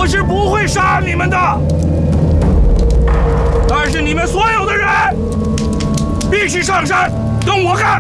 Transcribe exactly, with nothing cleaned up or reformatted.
我是不会杀你们的。但是你们所有的人必须上山跟我干。